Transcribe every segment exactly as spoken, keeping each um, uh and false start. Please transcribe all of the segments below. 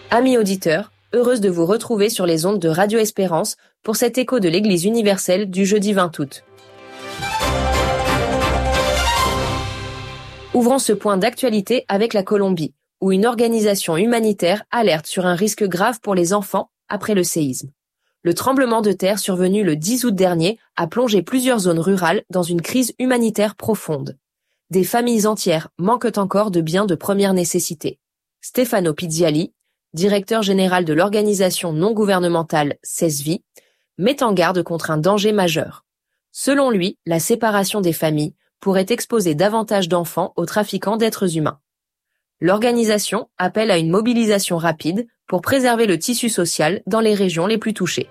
Amis auditeurs, heureuse de vous retrouver sur les ondes de Radio Espérance pour cet écho de l'Église universelle du jeudi vingt août. Ouvrons ce point d'actualité avec la Colombie, où une organisation humanitaire alerte sur un risque grave pour les enfants après le séisme. Le tremblement de terre survenu le dix août dernier a plongé plusieurs zones rurales dans une crise humanitaire profonde. Des familles entières manquent encore de biens de première nécessité. Stefano Pizziali, directeur général de l'organisation non gouvernementale SESVI, met en garde contre un danger majeur. Selon lui, la séparation des familles pourrait exposer davantage d'enfants aux trafiquants d'êtres humains. L'organisation appelle à une mobilisation rapide pour préserver le tissu social dans les régions les plus touchées.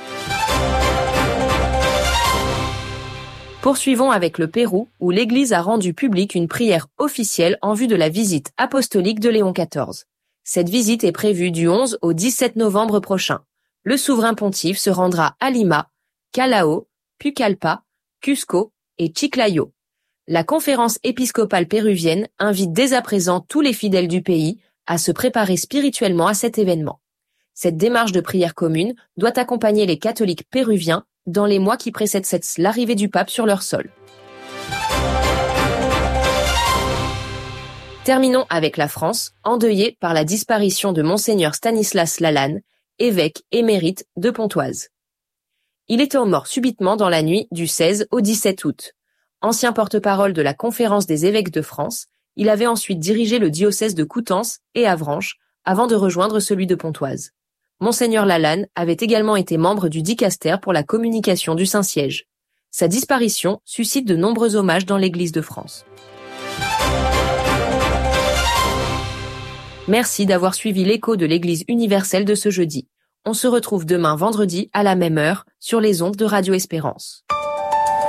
Poursuivons avec le Pérou, où l'Église a rendu publique une prière officielle en vue de la visite apostolique de Léon quatorze. Cette visite est prévue du onze au dix-sept novembre prochain. Le souverain pontife se rendra à Lima, Callao, Pucallpa, Cusco et Chiclayo. La conférence épiscopale péruvienne invite dès à présent tous les fidèles du pays à se préparer spirituellement à cet événement. Cette démarche de prière commune doit accompagner les catholiques péruviens dans les mois qui précèdent l'arrivée du pape sur leur sol. Terminons avec la France, endeuillée par la disparition de Monseigneur Stanislas Lalanne, évêque émérite de Pontoise. Il était mort subitement dans la nuit du seize au dix-sept août. Ancien porte-parole de la Conférence des évêques de France, il avait ensuite dirigé le diocèse de Coutances et Avranches avant de rejoindre celui de Pontoise. Monseigneur Lalanne avait également été membre du dicaster pour la communication du Saint-Siège. Sa disparition suscite de nombreux hommages dans l'Église de France. Merci d'avoir suivi l'écho de l'Église universelle de ce jeudi. On se retrouve demain vendredi à la même heure sur les ondes de Radio Espérance.